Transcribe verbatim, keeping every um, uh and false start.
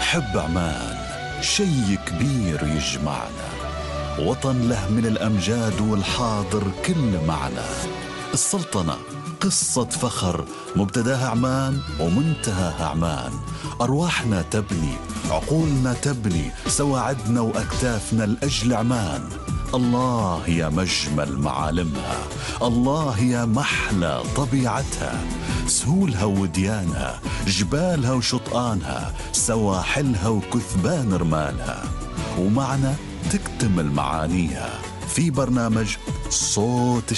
نحب عمان، شي كبير يجمعنا، وطن له من الأمجاد والحاضر كل معنى. السلطنة قصة فخر، مبتداها عمان ومنتهاها عمان. أرواحنا تبني، عقولنا تبني، سواعدنا وأكتافنا لأجل عمان. الله يا مجمل معالمها، الله يا محلى طبيعتها، سهولها وديانها، جبالها وشطآنها، سواحلها وكثبان رمالها. ومعنا تكتمل معانيها في برنامج صوت